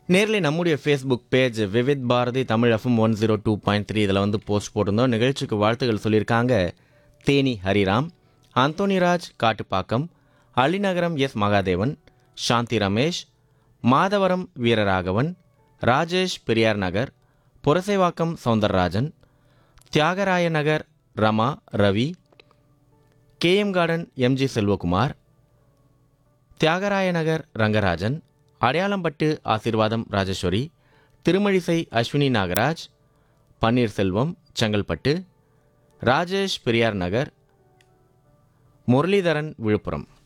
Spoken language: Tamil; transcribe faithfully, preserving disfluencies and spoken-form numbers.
நேரில் நம்முடைய Facebook page Vividh Bharathi Tamil FM one zero two point three இதில் வந்து போஸ்ட் போட்டிருந்தோம். நிகழ்ச்சிக்கு வாழ்த்துக்கள் சொல்லியிருக்காங்க தேனி ஹரிராம், அந்தோனிராஜ் காட்டுப்பாக்கம், அலிநகரம் எஸ் மகாதேவன், சாந்தி Ramesh, Madhavaram Veeraraghavan, Rajesh Periyar Nagar, Purasawalkam Soundararajan, Thyagaraya Nagar Rama Ravi, KM garden MG Selvakumar, Thyagaraya Nagar Rangarajan, Adayalampattu ஆசீர்வாதம் ராஜேஸ்வரி, திருமழிசை அஸ்வினி நாகராஜ், பன்னீர்செல்வம் செங்கல்பட்டு, ராஜேஷ் பெரியார் நகர், முரளிதரன் விழுப்புரம்.